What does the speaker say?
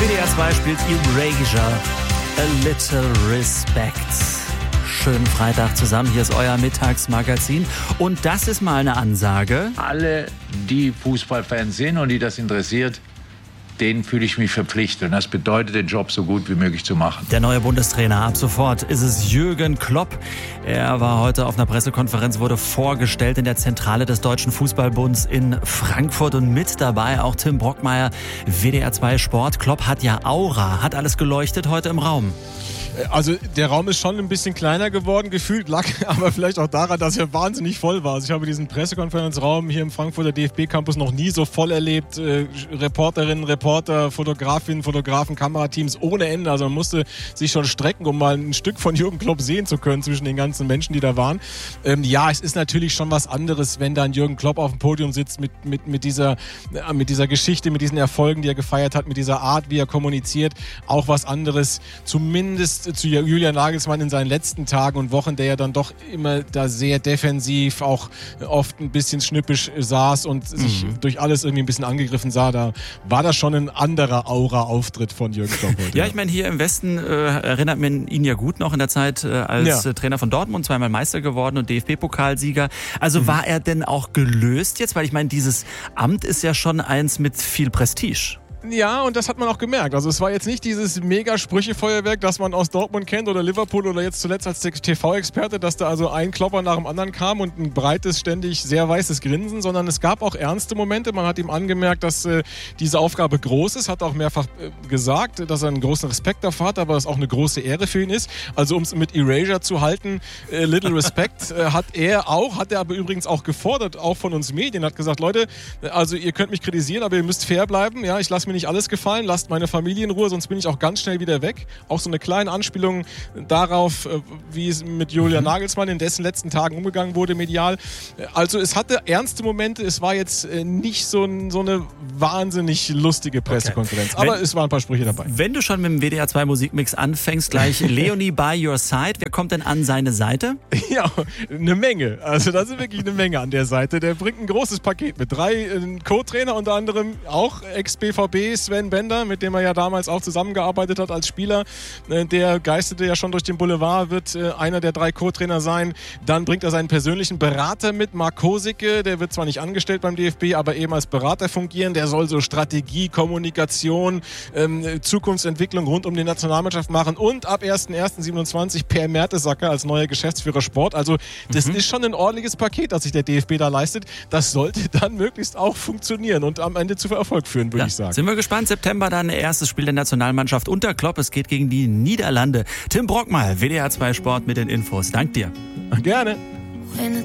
WDR 2 spielt Erasure, A Little Respect. Schönen Freitag zusammen, hier ist euer Mittagsmagazin. Und das ist mal eine Ansage. Alle, die Fußballfans sind und die das interessiert, denen fühle ich mich verpflichtet. Und das bedeutet, den Job so gut wie möglich zu machen. Der neue Bundestrainer, ab sofort ist es Jürgen Klopp. Er war heute auf einer Pressekonferenz, wurde vorgestellt in der Zentrale des Deutschen Fußballbunds in Frankfurt. Und mit dabei auch Tim Brockmeier, WDR 2 Sport. Klopp hat ja Aura, hat alles geleuchtet heute im Raum. Also der Raum ist schon ein bisschen kleiner geworden, gefühlt, lag aber vielleicht auch daran, dass er wahnsinnig voll war. Also ich habe diesen Pressekonferenzraum hier im Frankfurter DFB-Campus noch nie so voll erlebt. Reporterinnen, Reporter, Fotografinnen, Fotografen, Kamerateams ohne Ende. Also man musste sich schon strecken, um mal ein Stück von Jürgen Klopp sehen zu können zwischen den ganzen Menschen, die da waren. Ja, es ist natürlich schon was anderes, wenn da ein Jürgen Klopp auf dem Podium sitzt mit dieser Geschichte, mit diesen Erfolgen, die er gefeiert hat, mit dieser Art, wie er kommuniziert. Auch was anderes, zumindest zu Julian Nagelsmann in seinen letzten Tagen und Wochen, der ja dann doch immer da sehr defensiv, auch oft ein bisschen schnippisch saß und sich durch alles irgendwie ein bisschen angegriffen sah. Da war das schon ein anderer Aura-Auftritt von Jürgen Klopp heute. Ja, ich meine, hier im Westen erinnert man ihn ja gut noch in der Zeit als Trainer von Dortmund, zweimal Meister geworden und DFB-Pokalsieger. Also war er denn auch gelöst jetzt? Weil ich meine, dieses Amt ist ja schon eins mit viel Prestige. Ja, und das hat man auch gemerkt. Also es war jetzt nicht dieses Mega-Sprüche-Feuerwerk, das man aus Dortmund kennt oder Liverpool oder jetzt zuletzt als TV-Experte, dass da also ein Klopper nach dem anderen kam und ein breites, ständig sehr weißes Grinsen, sondern es gab auch ernste Momente. Man hat ihm angemerkt, dass diese Aufgabe groß ist, hat auch mehrfach gesagt, dass er einen großen Respekt davor hat, aber es auch eine große Ehre für ihn ist. Also um es mit Erasure zu halten, Little Respect hat er aber übrigens auch gefordert, auch von uns Medien, hat gesagt, Leute, also ihr könnt mich kritisieren, aber ihr müsst fair bleiben. Ja, ich lasse mir nicht alles gefallen, lasst meine Familie in Ruhe, sonst bin ich auch ganz schnell wieder weg. Auch so eine kleine Anspielung darauf, wie es mit Julian Nagelsmann in dessen letzten Tagen umgegangen wurde medial. Also es hatte ernste Momente, es war jetzt nicht so eine wahnsinnig lustige Pressekonferenz, aber es waren ein paar Sprüche dabei. Wenn du schon mit dem WDR 2 Musikmix anfängst, gleich Leonie by your side, wer kommt denn an seine Seite? Ja, eine Menge. Also da sind wirklich eine Menge an der Seite. Der bringt ein großes Paket mit. 3 Co-Trainer, unter anderem auch Ex-BVB, Sven Bender, mit dem er ja damals auch zusammengearbeitet hat als Spieler. Der geisterte ja schon durch den Boulevard, wird einer der 3 Co-Trainer sein. Dann bringt er seinen persönlichen Berater mit, Marc Kosicke. Der wird zwar nicht angestellt beim DFB, aber eben als Berater fungieren. Der soll so Strategie, Kommunikation, Zukunftsentwicklung rund um die Nationalmannschaft machen. Und ab 1.1.27 Per Mertesacker als neuer Geschäftsführer Sport. Also das ist schon ein ordentliches Paket, das sich der DFB da leistet. Das sollte dann möglichst auch funktionieren und am Ende zu Erfolg führen, würde ich sagen. Sind wir gespannt. September dann erstes Spiel der Nationalmannschaft unter Klopp. Es geht gegen die Niederlande. Tim Brockmeier, WDR 2 Sport mit den Infos. Dank dir. Gerne.